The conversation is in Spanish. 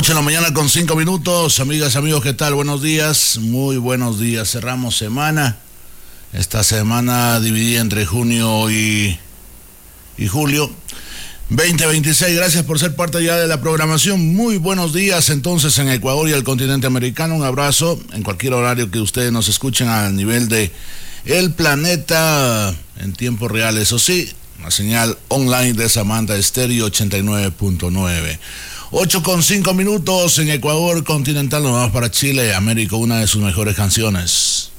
8 de la mañana con 5 minutos. Amigas, amigos, ¿qué tal? Buenos días, muy buenos días. Cerramos semana. Esta semana dividida entre junio y julio 2026. Gracias por ser parte ya de la programación. Muy buenos días entonces en Ecuador y el continente americano. Un abrazo en cualquier horario que ustedes nos escuchen a nivel de el planeta en tiempo real. Eso sí, la señal online de Samantha Estéreo 89.9. 8 con 5 minutos en Ecuador continental. Nos vamos para Chile, América, una de sus mejores canciones.